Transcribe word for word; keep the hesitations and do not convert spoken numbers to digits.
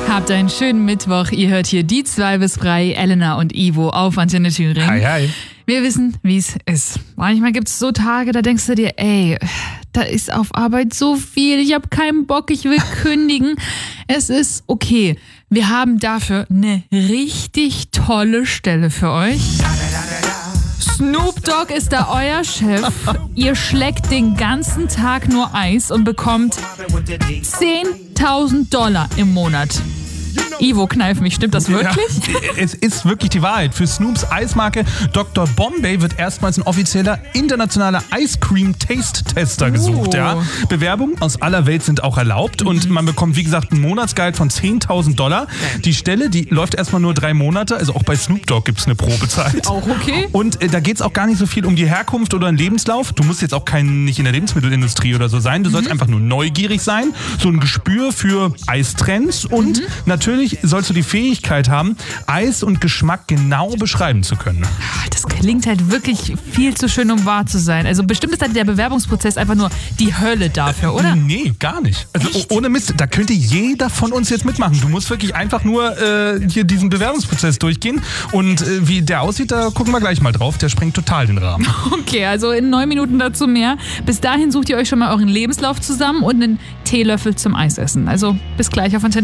Habt einen schönen Mittwoch. Ihr hört hier die zwei bis drei, Elena und Ivo auf Antenne Thüringen. Hi, hi. Wir wissen, wie es ist. Manchmal gibt es so Tage, da denkst du dir, ey, da ist auf Arbeit so viel, ich habe keinen Bock, ich will kündigen. Es ist okay. Wir haben dafür eine richtig tolle Stelle für euch. Snoop Dogg ist da euer Chef. Ihr schlägt den ganzen Tag nur Eis und bekommt zehntausend Dollar im Monat. Ivo, kneif mich, stimmt das wirklich? Ja, es ist wirklich die Wahrheit. Für Snoops Eismarke Doktor Bombay wird erstmals ein offizieller internationaler Ice Cream Taste Tester gesucht. Oh. Ja. Bewerbungen aus aller Welt sind auch erlaubt und man bekommt, wie gesagt, ein Monatsgehalt von zehntausend Dollar. Die Stelle, die läuft erstmal nur drei Monate, also auch bei Snoop Dogg gibt es eine Probezeit. Auch okay. Und äh, da geht es auch gar nicht so viel um die Herkunft oder einen Lebenslauf. Du musst jetzt auch kein, nicht in der Lebensmittelindustrie oder so sein. Du sollst einfach nur neugierig sein, so ein Gespür für Eistrends und mhm. natürlich sollst du die Fähigkeit haben, Eis und Geschmack genau beschreiben zu können. Das klingt halt wirklich viel zu schön, um wahr zu sein. Also bestimmt ist halt der Bewerbungsprozess einfach nur die Hölle dafür, oder? Nee, gar nicht. Also Echt? Ohne Mist, da könnte jeder von uns jetzt mitmachen. Du musst wirklich einfach nur äh, hier diesen Bewerbungsprozess durchgehen. Und äh, wie der aussieht, da gucken wir gleich mal drauf. Der sprengt total den Rahmen. Okay, also in neun Minuten dazu mehr. Bis dahin sucht ihr euch schon mal euren Lebenslauf zusammen und einen Teelöffel zum Eisessen. Also bis gleich auf Antenne.